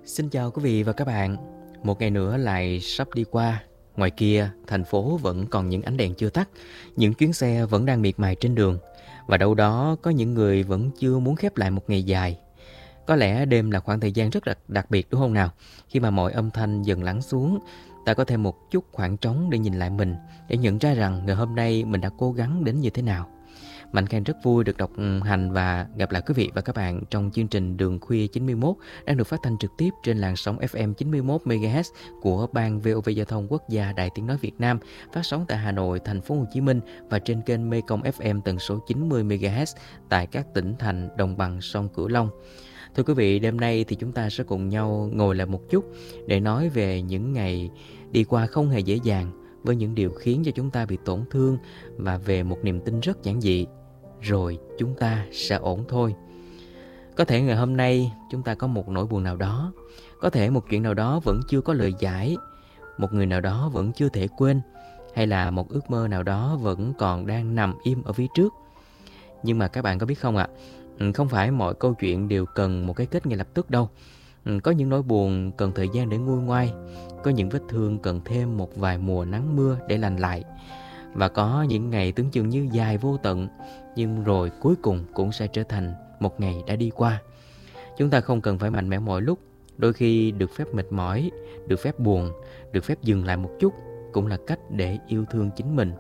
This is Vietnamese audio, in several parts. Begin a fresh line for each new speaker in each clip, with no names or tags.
Xin chào quý vị và các bạn. Một ngày nữa lại sắp đi qua. Ngoài kia, thành phố vẫn còn những ánh đèn chưa tắt, những chuyến xe vẫn đang miệt mài trên đường. Và đâu đó có những người vẫn chưa muốn khép lại một ngày dài. Có lẽ đêm là khoảng thời gian rất đặc biệt đúng không nào? Khi mà mọi âm thanh dần lắng xuống, ta có thêm một chút khoảng trống để nhìn lại mình, để nhận ra rằng ngày hôm nay mình đã cố gắng đến như thế nào. Mạnh Khang rất vui được đọc hành và gặp lại quý vị và các bạn trong chương trình Đường Khuya 91 đang được phát thanh trực tiếp trên làn sóng FM 91 MHz của Ban VOV Giao thông Quốc gia Đài Tiếng nói Việt Nam, phát sóng tại Hà Nội, Thành phố Hồ Chí Minh và trên kênh Mekong FM tần số 90 MHz tại các tỉnh thành đồng bằng sông Cửu Long. Thưa quý vị, đêm nay thì chúng ta sẽ cùng nhau ngồi lại một chút để nói về những ngày đi qua không hề dễ dàng, với những điều khiến cho chúng ta bị tổn thương và về một niềm tin rất giản dị. Rồi chúng ta sẽ ổn thôi. Có thể ngày hôm nay chúng ta có một nỗi buồn nào đó, có thể một chuyện nào đó vẫn chưa có lời giải, một người nào đó vẫn chưa thể quên, hay là một ước mơ nào đó vẫn còn đang nằm im ở phía trước. Nhưng mà các bạn có biết không ạ? Không phải mọi câu chuyện đều cần một cái kết ngay lập tức đâu. Có những nỗi buồn cần thời gian để nguôi ngoai, có những vết thương cần thêm một vài mùa nắng mưa để lành lại. Và có những ngày tưởng chừng như dài vô tận, nhưng rồi cuối cùng cũng sẽ trở thành một ngày đã đi qua. Chúng ta không cần phải mạnh mẽ mọi lúc. Đôi khi được phép mệt mỏi, được phép buồn, được phép dừng lại một chút cũng là cách để yêu thương chính mình.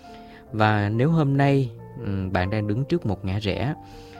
Và nếu hôm nay bạn đang đứng trước một ngã rẽ,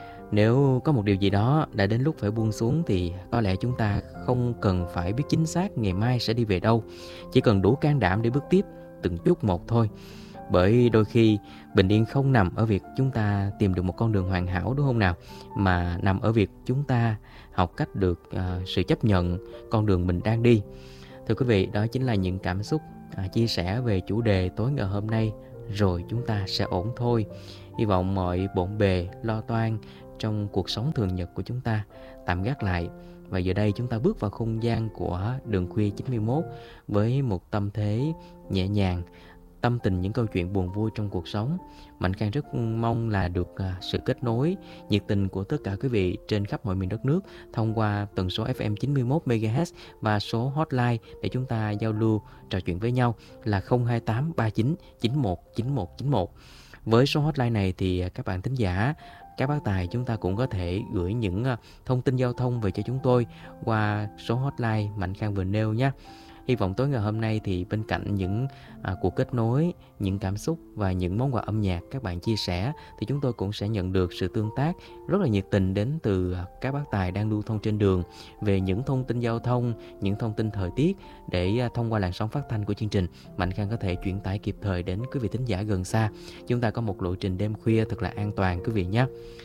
nếu có một điều gì đó đã đến lúc phải buông xuống, thì có lẽ chúng ta không cần phải biết chính xác ngày mai sẽ đi về đâu. Chỉ cần đủ can đảm để bước tiếp từng chút một thôi. Bởi đôi khi bình yên không nằm ở việc chúng ta tìm được một con đường hoàn hảo, đúng không nào? Mà nằm ở việc chúng ta học cách được sự chấp nhận con đường mình đang đi. Thưa quý vị, đó chính là những cảm xúc chia sẻ về chủ đề tối ngày hôm nay. Rồi chúng ta sẽ ổn thôi. Hy vọng mọi bộn bề, lo toan trong cuộc sống thường nhật của chúng ta tạm gác lại. Và giờ đây chúng ta bước vào không gian của Đường Khuya 91 với một tâm thế nhẹ nhàng, tâm tình những câu chuyện buồn vui trong cuộc sống. Mạnh Khang rất mong là được sự kết nối nhiệt tình của tất cả quý vị trên khắp mọi miền đất nước thông qua tần số FM 91 MHz và số hotline để chúng ta giao lưu trò chuyện với nhau là 028 39 91 91 91. Với số hotline này thì các bạn thính giả, các bác tài chúng ta cũng có thể gửi những thông tin giao thông về cho chúng tôi qua số hotline Mạnh Khang vừa nêu nhé. Hy vọng tối ngày hôm nay thì bên cạnh những cuộc kết nối, những cảm xúc và những món quà âm nhạc các bạn chia sẻ, thì chúng tôi cũng sẽ nhận được sự tương tác rất là nhiệt tình đến từ các bác tài đang lưu thông trên đường về những thông tin giao thông, những thông tin thời tiết, để thông qua làn sóng phát thanh của chương trình, Mạnh Khang có thể chuyển tải kịp thời đến quý vị thính giả gần xa. Chúng ta có một lộ trình đêm khuya thật là an toàn quý vị nhé.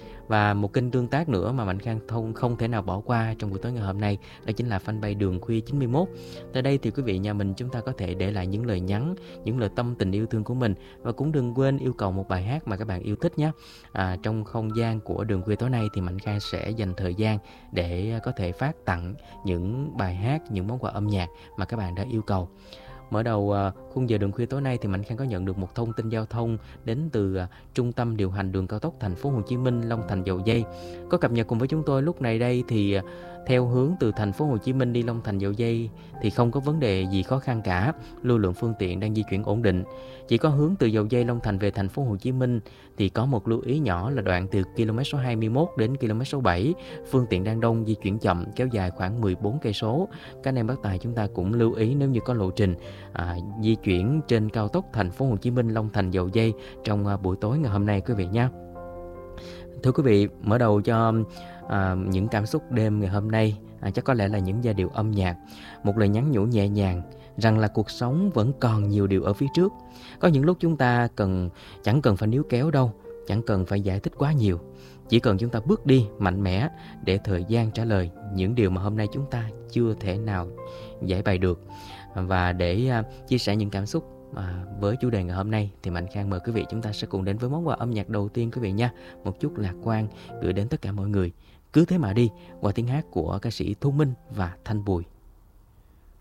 Và một kênh tương tác nữa mà Mạnh Khang không thể nào bỏ qua trong buổi tối ngày hôm nay, đó chính là fanpage Đường Khuya 91. Tại đây thì quý vị nhà mình chúng ta có thể để lại những lời nhắn, những lời tâm tình yêu thương của mình, và cũng đừng quên yêu cầu một bài hát mà các bạn yêu thích nhé. Trong không gian của Đường Khuya tối nay thì Mạnh Khang sẽ dành thời gian để có thể phát tặng những bài hát, những món quà âm nhạc mà các bạn đã yêu cầu. Mở đầu khung giờ Đường Khuya tối nay thì Mạnh Khang có nhận được một thông tin giao thông đến từ Trung tâm điều hành đường cao tốc Thành phố Hồ Chí Minh Long Thành Dầu Giây. Có cập nhật cùng với chúng tôi lúc này đây thì theo hướng từ Thành phố Hồ Chí Minh đi Long Thành Dầu Giây thì không có vấn đề gì khó khăn cả, lưu lượng phương tiện đang di chuyển ổn định. Chỉ có hướng từ Dầu Giây Long Thành về Thành phố Hồ Chí Minh thì có một lưu ý nhỏ là đoạn từ km số 21 đến km số 7, phương tiện đang đông, di chuyển chậm, kéo dài khoảng 14 cây số. Các anh em bác tài chúng ta cũng lưu ý nếu như có lộ trình di chuyển trên cao tốc Thành phố Hồ Chí Minh Long Thành Dầu Giây trong buổi tối ngày hôm nay quý vị nhé. Thưa quý vị, mở đầu cho những cảm xúc đêm ngày hôm nay chắc có lẽ là những giai điệu âm nhạc, một lời nhắn nhủ nhẹ nhàng rằng là cuộc sống vẫn còn nhiều điều ở phía trước. Có những lúc chúng ta chẳng cần phải níu kéo đâu, chẳng cần phải giải thích quá nhiều, chỉ cần chúng ta bước đi mạnh mẽ để thời gian trả lời những điều mà hôm nay chúng ta chưa thể nào giải bày được. Và để chia sẻ những cảm xúc với chủ đề ngày hôm nay thì Mạnh Khang mời quý vị chúng ta sẽ cùng đến với món quà âm nhạc đầu tiên quý vị nha. Một chút lạc quan gửi đến tất cả mọi người. Cứ thế mà đi, qua tiếng hát của ca sĩ Thu Minh và Thanh Bùi.